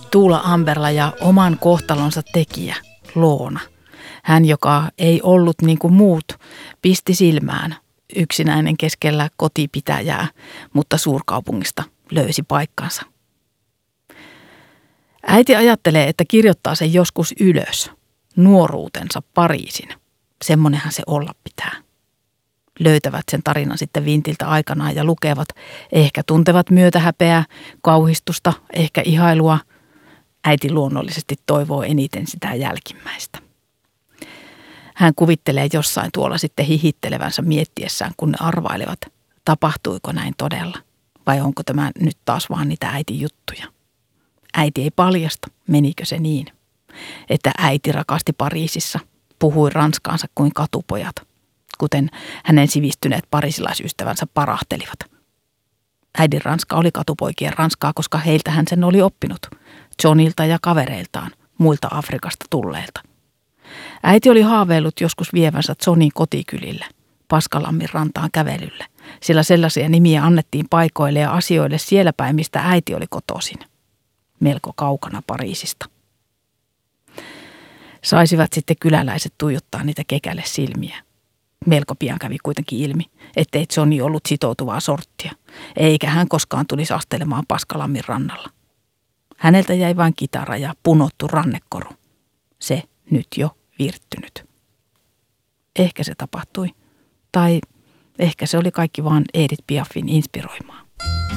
Tuula Amberla ja oman kohtalonsa tekijä, Loona. Hän, joka ei ollut niin kuin muut, pisti silmään, yksinäinen keskellä kotipitäjää, mutta suurkaupungista löysi paikkansa. Äiti ajattelee, että kirjoittaa sen joskus ylös, nuoruutensa Pariisin. Semmonenhan se olla pitää. Löytävät sen tarinan sitten vintiltä aikanaan ja lukevat. Ehkä tuntevat myötähäpeää, kauhistusta, ehkä ihailua. Äiti luonnollisesti toivoo eniten sitä jälkimmäistä. Hän kuvittelee jossain tuolla sitten hihittelevänsä miettiessään, kun ne arvailevat, tapahtuiko näin todella vai onko tämä nyt taas vaan niitä äitin juttuja. Äiti ei paljasta, menikö se niin, että äiti rakasti Pariisissa, puhui ranskaansa kuin katupojat, kuten hänen sivistyneet parisilaisystävänsä parahtelivat. Äidin ranska oli katupoikien ranskaa, koska heiltä hän sen oli oppinut, Johnilta ja kavereiltaan, muilta Afrikasta tulleilta. Äiti oli haaveillut joskus vievänsä Johnin kotikylille, Paskalammin rantaan kävelylle, sillä sellaisia nimiä annettiin paikoille ja asioille siellä päin, mistä äiti oli kotoisin. Melko kaukana Pariisista. Saisivat sitten kyläläiset tuijottaa niitä kekälle silmiä. Melko pian kävi kuitenkin ilmi, ettei Johnny ollut sitoutuvaa sorttia, eikä hän koskaan tulisi astelemaan Paskalammin rannalla. Häneltä jäi vain kitara ja punottu rannekoru. Se nyt jo virttynyt. Ehkä se tapahtui, tai ehkä se oli kaikki vaan Edith Piafin inspiroimaa.